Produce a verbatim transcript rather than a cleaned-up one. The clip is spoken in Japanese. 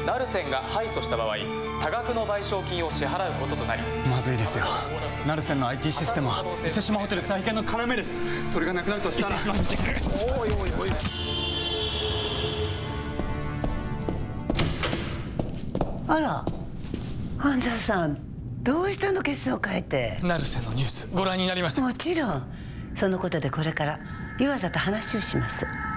ナルセンが敗訴した場合、多額の賠償金を支払うこととなり、 まずいですよ。ナルセンの アイティー システムは伊勢志摩ホテル再建の要です。それがなくなるとしたら伊勢志摩ホテル。おいおいおい。 あら、半沢さん、どうしたの決算を変えて。 ナルセンのニュースご覧になりました？ もちろん。そのことでこれから湯浅と話をします。